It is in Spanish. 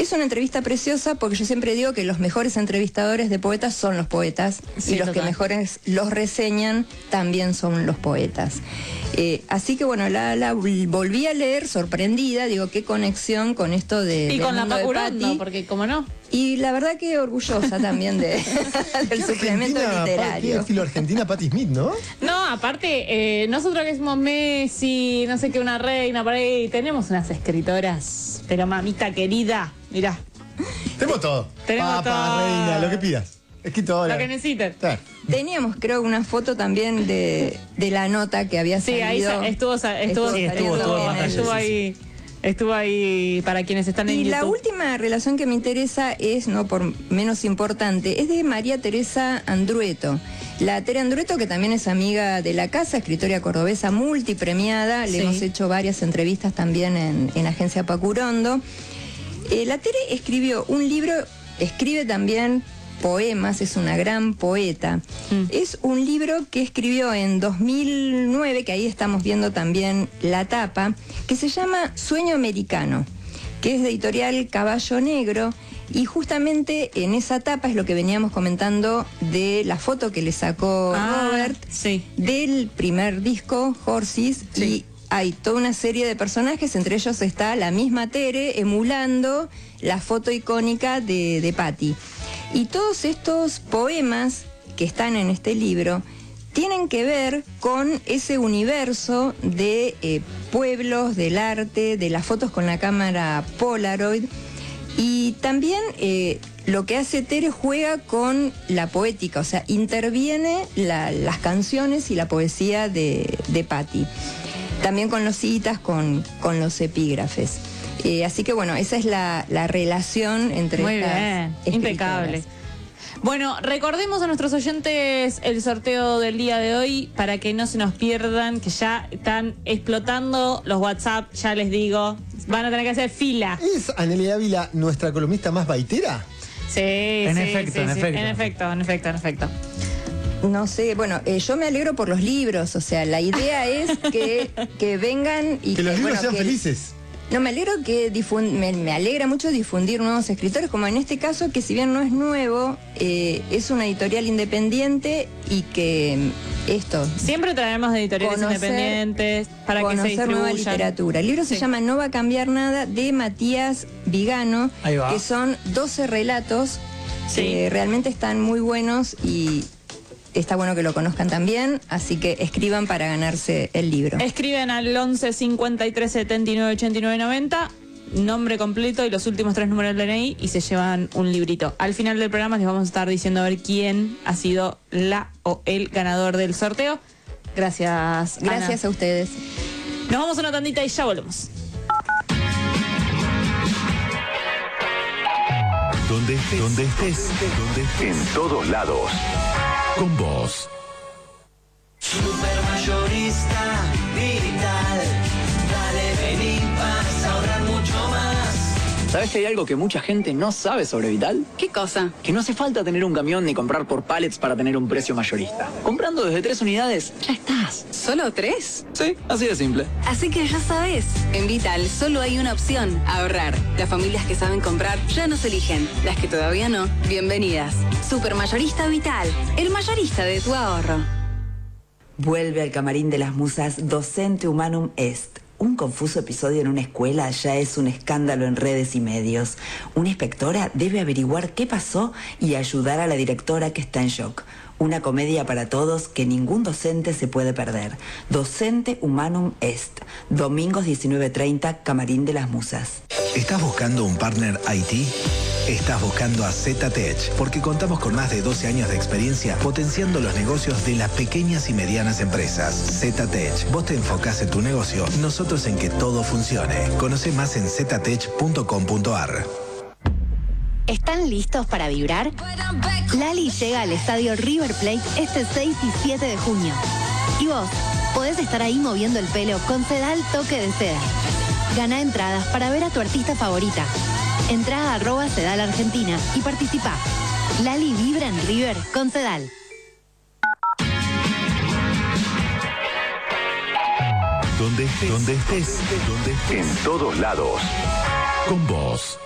Es una entrevista preciosa porque yo siempre digo que los mejores entrevistadores de poetas son los poetas, sí, y los que mejores los reseñan también son los poetas. Así que bueno, la volví a leer sorprendida, digo, qué conexión con esto de... Y con la Pacurando, porque cómo no. Y la verdad que orgullosa también del suplemento literario. Qué filo argentina Patti Smith, ¿no? No, aparte, nosotros que somos Messi, no sé qué, una reina por ahí, tenemos unas escritoras, pero mamita querida, mirá. Tenemos todo. Tenemos todo. Reina, lo que pidas. Escritora. Lo que necesiten. Sí. Teníamos, creo, una foto también de la nota que había salido. Sí, ahí estuvo ahí para quienes están en YouTube. Y la última relación que me interesa es, no por menos importante, es de María Teresa Andrueto. La Tere Andrueto, que también es amiga de la casa, escritora cordobesa multipremiada. Le hemos hecho varias entrevistas también en Agencia Pacurando. La Tere escribió un libro, escribe también poemas, es una gran poeta. Es un libro que escribió en 2009, que ahí estamos viendo también la tapa, que se llama Sueño Americano, que es de editorial Caballo Negro, y justamente en esa tapa es lo que veníamos comentando de la foto que le sacó Robert del primer disco, Horses, y hay toda una serie de personajes, entre ellos está la misma Tere emulando la foto icónica de Patti. Y todos estos poemas que están en este libro tienen que ver con ese universo de pueblos, del arte, de las fotos con la cámara Polaroid. Y también lo que hace Tere juega con la poética, o sea, interviene las canciones y la poesía de Patti. También con los citas, con los epígrafes. Así que bueno, esa es la relación entre estas escritoras. Impecable. Bueno, recordemos a nuestros oyentes el sorteo del día de hoy para que no se nos pierdan, que ya están explotando los WhatsApp, ya les digo, van a tener que hacer fila. ¿Es Anelia Ávila nuestra columnista más baitera? Sí, en efecto. No sé, bueno, yo me alegro por los libros, o sea, la idea es que vengan y que los libros sean felices. No, me alegro que me alegra mucho difundir nuevos escritores, como en este caso, que si bien no es nuevo, es una editorial independiente y que esto... Siempre traemos de editoriales independientes para que se distribuyan. Nueva literatura. El libro se llama No va a cambiar nada, de Matías Vigano, que son 12 relatos que realmente están muy buenos y... Está bueno que lo conozcan también, así que escriban para ganarse el libro. Escriben al 11 53 79 89 90, nombre completo y los últimos 3 números del DNI y se llevan un librito. Al final del programa les vamos a estar diciendo a ver quién ha sido la o el ganador del sorteo. Gracias, Gracias Ana. A ustedes. Nos vamos a una tandita y ya volvemos. Donde estés, en todos lados. Con vos. Supermayorista digital. Dale, vení, vas a ahorrar mucho más. ¿Sabes que hay algo que mucha gente no sabe sobre Vital? ¿Qué cosa? Que no hace falta tener un camión ni comprar por pallets para tener un precio mayorista. Comprando desde 3 unidades, ya estás. ¿Solo 3? Sí, así de simple. Así que ya sabes, en Vital solo hay una opción, ahorrar. Las familias que saben comprar ya nos eligen. Las que todavía no, bienvenidas. Supermayorista Vital, el mayorista de tu ahorro. Vuelve al camarín de las musas Docente Humanum Est. Un confuso episodio en una escuela ya es un escándalo en redes y medios. Una inspectora debe averiguar qué pasó y ayudar a la directora que está en shock. Una comedia para todos que ningún docente se puede perder. Docente Humanum Est. Domingos 19:30, Camarín de las Musas. ¿Estás buscando un partner IT? Estás buscando a ZTech, porque contamos con más de 12 años de experiencia potenciando los negocios de las pequeñas y medianas empresas. ZTech, vos te enfocás en tu negocio, nosotros en que todo funcione. Conoce más en ztech.com.ar. ¿Están listos para vibrar? Lali llega al estadio River Plate este 6 y 7 de junio. Y vos, podés estar ahí moviendo el pelo con Sedal Toque de Seda. Gana entradas para ver a tu artista favorita. Entrá a @Sedal Argentina y participa. Lali vibra en River con Sedal. Donde estés, en todos lados. Con vos.